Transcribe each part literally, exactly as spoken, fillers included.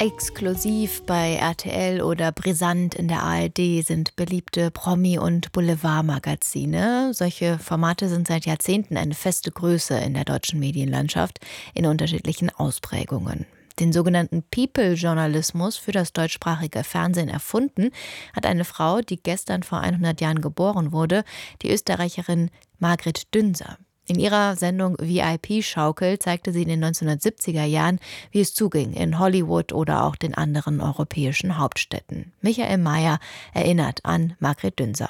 Exklusiv bei R T L oder brisant in der A R D sind beliebte Promi- und Boulevardmagazine. Solche Formate sind seit Jahrzehnten eine feste Größe in der deutschen Medienlandschaft in unterschiedlichen Ausprägungen. Den sogenannten People-Journalismus für das deutschsprachige Fernsehen erfunden hat eine Frau, die gestern vor hundert Jahren geboren wurde, die Österreicherin Margret Dünser. In ihrer Sendung V I P-Schaukel zeigte sie in den neunzehnhundertsiebziger Jahren, wie es zuging in Hollywood oder auch den anderen europäischen Hauptstädten. Michael Mayer erinnert an Margret Dünser.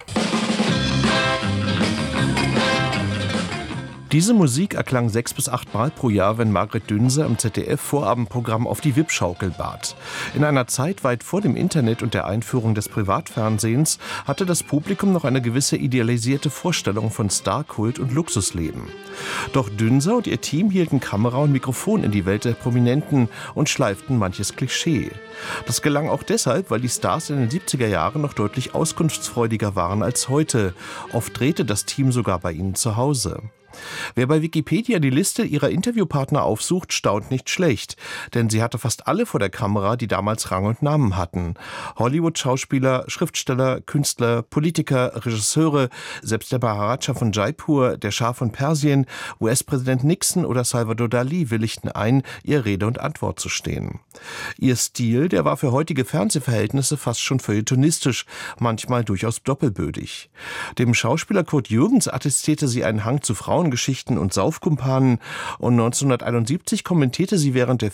Diese Musik erklang sechs bis acht Mal pro Jahr, wenn Margret Dünser im Z D F-Vorabendprogramm auf die Wippschaukel bat. In einer Zeit weit vor dem Internet und der Einführung des Privatfernsehens hatte das Publikum noch eine gewisse idealisierte Vorstellung von Starkult und Luxusleben. Doch Dünser und ihr Team hielten Kamera und Mikrofon in die Welt der Prominenten und schleiften manches Klischee. Das gelang auch deshalb, weil die Stars in den siebziger Jahren noch deutlich auskunftsfreudiger waren als heute. Oft drehte das Team sogar bei ihnen zu Hause. Wer bei Wikipedia die Liste ihrer Interviewpartner aufsucht, staunt nicht schlecht, denn sie hatte fast alle vor der Kamera, die damals Rang und Namen hatten. Hollywood-Schauspieler, Schriftsteller, Künstler, Politiker, Regisseure, selbst der Maharaja von Jaipur, der Schah von Persien, U S-Präsident Nixon oder Salvador Dalí willigten ein, ihr Rede und Antwort zu stehen. Ihr Stil, der war für heutige Fernsehverhältnisse fast schon feuilletonistisch, manchmal durchaus doppelbödig. Dem Schauspieler Kurt Jürgens attestierte sie einen Hang zu Frauen Geschichten und Saufkumpanen und neunzehnhunderteinundsiebzig kommentierte sie während der